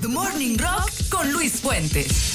Morning Rock con Luis Fuentes.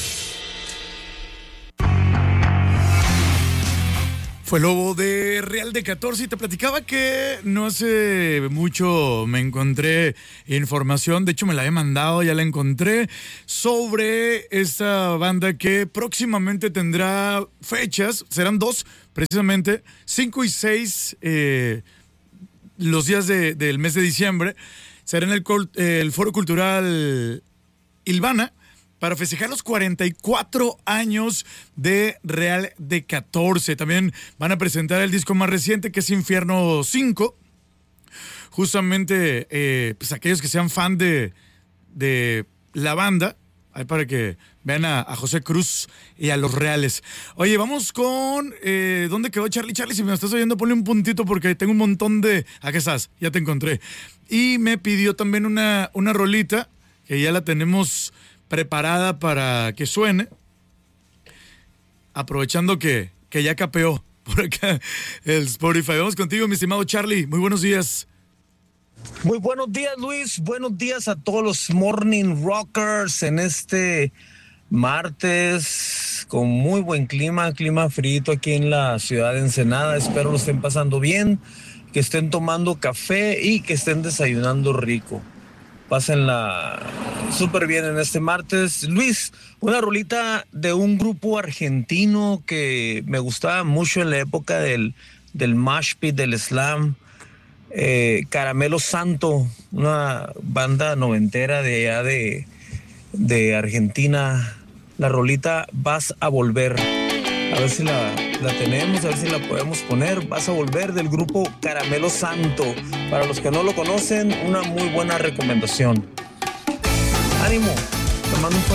Fue Lobo de Real de 14 y te platicaba que no hace mucho me encontré información, de hecho me la he mandado, ya la encontré, sobre esta banda que próximamente tendrá fechas, serán 2 precisamente, 5 y 6 los días del mes de diciembre, será en el Foro Cultural Ilvana, para festejar los 44 años de Real de 14. También van a presentar el disco más reciente, que es Infierno 5. Justamente, pues aquellos que sean fan de la banda, ahí para que vean a José Cruz y a Los Reales. Oye, vamos con... ¿dónde quedó Charlie? Charlie, si me estás oyendo, ponle un puntito porque tengo un montón de... Aquí estás, ya te encontré. Y me pidió también una rolita, que ya la tenemos preparada para que suene, aprovechando que ya capeó por acá el Spotify. Vamos contigo, mi estimado Charlie, muy buenos días. Muy buenos días, Luis, buenos días a todos los Morning Rockers en este martes con muy buen clima frito aquí en la ciudad de Ensenada. Espero lo estén pasando bien, que estén tomando café y que estén desayunando rico. Pásenla súper bien en este martes. Luis, una rolita de un grupo argentino que me gustaba mucho en la época del mosh pit, del slam. Caramelo Santo, una banda noventera de allá de Argentina. La rolita Vas a Volver. A ver si la tenemos, a ver si la podemos poner. Vas a Volver, del grupo Caramelo Santo. Para los que no lo conocen, una muy buena recomendación. Ánimo, te mando un fuerte